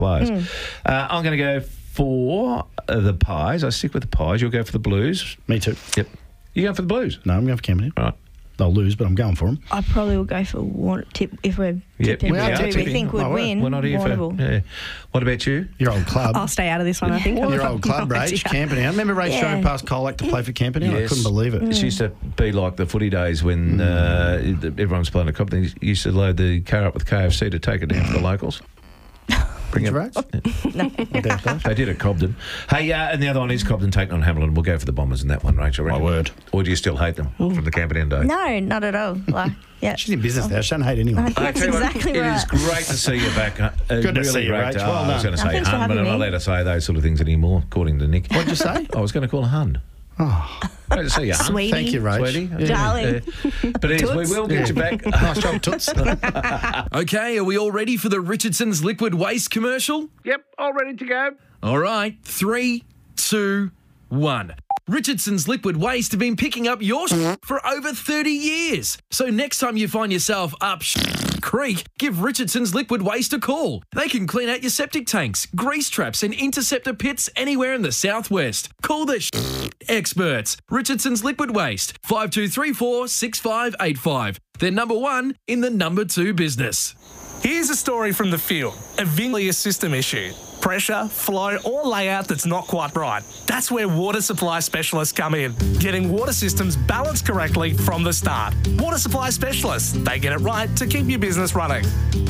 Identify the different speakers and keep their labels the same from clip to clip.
Speaker 1: players. I'm going to go for the Pies. I stick with the Pies. You'll go for the Blues.
Speaker 2: Me too.
Speaker 1: Yep. You going for the Blues?
Speaker 2: No, I'm going for Camberwell.
Speaker 1: Right.
Speaker 2: They'll lose, but I'm going for them.
Speaker 3: I probably will go for tip if we're tipping.
Speaker 2: we are
Speaker 3: who we
Speaker 2: tipping.
Speaker 3: think would win.
Speaker 1: We're not here for... Yeah. What about you?
Speaker 2: Your old club.
Speaker 4: I'll stay out of this one, I think.
Speaker 2: Your old club, Rach, Camperdown. Remember Rach drove past Colac to play for Camperdown? I couldn't believe it.
Speaker 1: It used to be like the footy days when everyone was playing a cup. They used to load the car up with KFC to take it down for the locals.
Speaker 2: Bring it, Rach?
Speaker 3: No.
Speaker 1: They did at Cobden. Hey, and the other one is Cobden taking on Hamilton. We'll go for the Bombers in that one, Rachel.
Speaker 2: My word.
Speaker 1: Or do you still hate them from the Camperdown days?
Speaker 3: No, not at all. Like, yeah.
Speaker 2: She's in business now. She doesn't hate anyone.
Speaker 3: That's exactly right.
Speaker 1: It is great to see you back.
Speaker 2: Good to see you,
Speaker 1: great
Speaker 2: Rach. Well
Speaker 1: I was going to say
Speaker 3: thanks for
Speaker 1: hun, but
Speaker 3: having
Speaker 1: I'm not
Speaker 3: me.
Speaker 1: allowed to say those sort of things anymore, according to Nick.
Speaker 2: What'd you say?
Speaker 1: I was going to call a hun.
Speaker 2: Oh,
Speaker 1: Great to see you, hun.
Speaker 3: Sweetie.
Speaker 2: thank you, Rach.
Speaker 1: Sweetie.
Speaker 3: Darling.
Speaker 1: But it is, we will get you back.
Speaker 2: Nice job, Toots.
Speaker 5: Okay, are we all ready for the Richardson's Liquid Waste commercial?
Speaker 1: Yep, all ready to go.
Speaker 5: All right, 3, 2, 1. Richardson's Liquid Waste have been picking up your for over 30 years. So next time you find yourself up creek, give Richardson's Liquid Waste a call. They can clean out your septic tanks, grease traps and interceptor pits anywhere in the southwest. Call the experts. Richardson's Liquid Waste, 5234 6585. They're number 1 in the number 2 business.
Speaker 6: Here's a story from the field. Eventually a system issue. Pressure, flow or layout that's not quite right. That's where water supply specialists come in, getting water systems balanced correctly from the start. Water supply specialists, they get it right to keep your business running.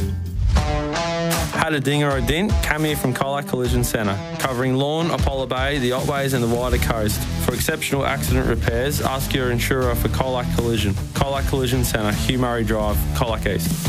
Speaker 7: Had a ding or a dent? Cam here from Colac Collision Centre, covering Lawn, Apollo Bay, the Otways and the wider coast. For exceptional accident repairs, ask your insurer for Colac Collision. Colac Collision Centre, Hugh Murray Drive, Colac East.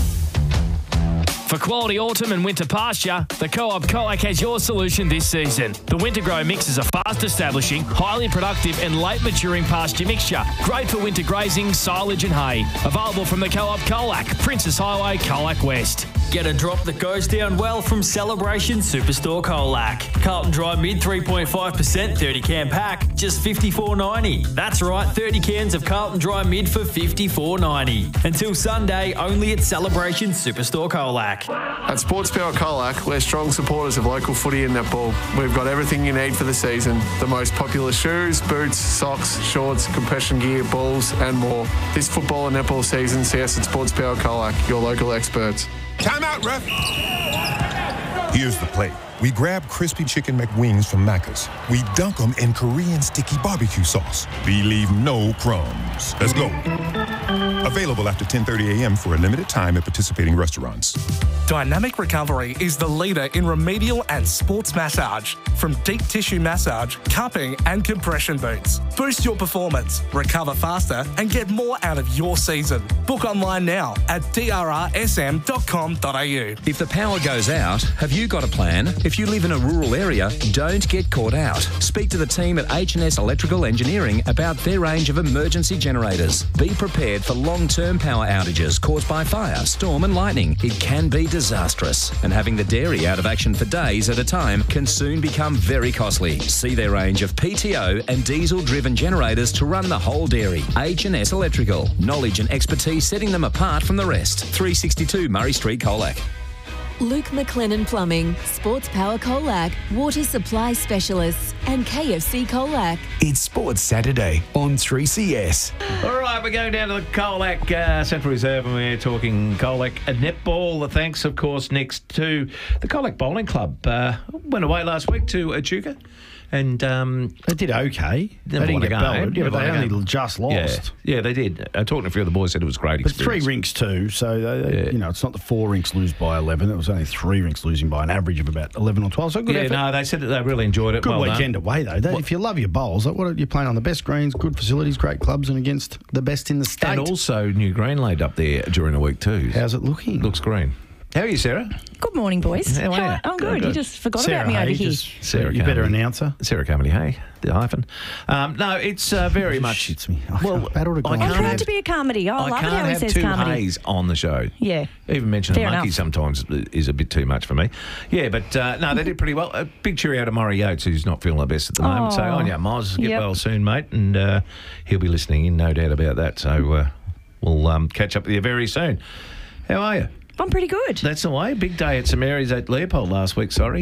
Speaker 8: For quality autumn and winter pasture, the Co-op Colac has your solution this season. The Winter Grow Mix is a fast-establishing, highly productive and late-maturing pasture mixture. Great for winter grazing, silage and hay. Available from the Co-op Colac, Princess Highway, Colac West.
Speaker 9: Get a drop that goes down well from Celebration Superstore Colac. Carlton Dry Mid 3.5%, 30 can pack, just $54.90. That's right, 30 cans of Carlton Dry Mid for $54.90. Until Sunday, only at Celebration Superstore Colac.
Speaker 10: At Sports Power Colac, we're strong supporters of local footy and netball. We've got everything you need for the season. The most popular shoes, boots, socks, shorts, compression gear, balls and more. This football and netball season, see us at Sports Power Colac, your local experts.
Speaker 11: Time out, ref. Here's the play. We grab crispy chicken McWings from Macca's. We dunk them in Korean sticky barbecue sauce. We leave no crumbs. Let's go. Available after 10:30 a.m. for a limited time at participating restaurants.
Speaker 6: Dynamic Recovery is the leader in remedial and sports massage. From deep tissue massage, cupping and compression boots. Boost your performance, recover faster and get more out of your season. Book online now at drrsm.com.au.
Speaker 12: If the power goes out, have you got a plan? If you live in a rural area, don't get caught out. Speak to the team at H&S Electrical Engineering about their range of emergency generators. Be prepared for long-term power outages caused by fire, storm and lightning. It can be disastrous, and having the dairy out of action for days at a time can soon become very costly. See their range of PTO and diesel-driven generators to run the whole dairy. H&S Electrical. Knowledge and expertise setting them apart from the rest. 362 Murray Street, Colac.
Speaker 13: Luke McLennan Plumbing, Sports Power Colac, Water Supply Specialists, and KFC Colac.
Speaker 14: It's Sports Saturday on 3CS.
Speaker 1: All right, we're going down to the Colac Central Reserve and we're talking Colac netball. Thanks, of course, next to the Colac Bowling Club. Went away last week to Echuca. And
Speaker 2: they did okay. They didn't get belted, but they only just lost.
Speaker 1: Yeah, they did. Talking to a few of the boys, said it was a great experience.
Speaker 2: But 3 rinks too, so it's not the 4 rinks lose by 11. It was only 3 rinks losing by an average of about 11 or 12. So good effort.
Speaker 1: No, they said that they really enjoyed it.
Speaker 2: Good
Speaker 1: well
Speaker 2: weekend away though. If you love your bowls, what are you playing on the best greens, good facilities, great clubs, and against the best in the state.
Speaker 1: And also new green laid up there during the week too.
Speaker 2: How's it looking?
Speaker 1: Looks green. How are you, Sarah?
Speaker 4: Good morning, boys.
Speaker 1: How are you?
Speaker 4: I'm good. You just forgot
Speaker 2: Sarah
Speaker 4: about me over here.
Speaker 1: Sarah,
Speaker 2: you better announcer.
Speaker 1: Sarah Carmody Hay, the hyphen. No, it's very much.
Speaker 2: Shits me.
Speaker 4: I'm proud to be a Carmody. I love it how he says
Speaker 1: two
Speaker 4: Carmody.
Speaker 1: Hays on the show.
Speaker 4: Yeah.
Speaker 1: Even mentioning
Speaker 4: Fair
Speaker 1: Monkey
Speaker 4: enough.
Speaker 1: sometimes is a bit too much for me. Yeah, but no, they did pretty well. A big cheerio to Murray Yates, who's not feeling the best at the moment. So on ya, Moz, get well soon, mate, and he'll be listening in, no doubt about that. So we'll catch up with you very soon. How are you?
Speaker 4: I'm pretty good.
Speaker 1: That's the way. Big day at St Mary's at Leopold last week, sorry.